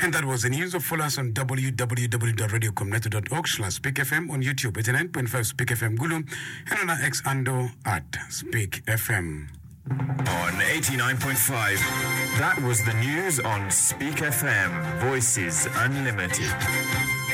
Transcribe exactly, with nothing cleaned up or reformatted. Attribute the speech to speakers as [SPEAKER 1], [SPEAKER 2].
[SPEAKER 1] And that was the news. Follow us on w w w dot radio comneto dot org slash Speak F M, on YouTube, eighty-nine point five Speak F M Gulu, and on our X handle at Speak F M.
[SPEAKER 2] On eighty-nine point five, that was the news on Speak F M, Voices Unlimited.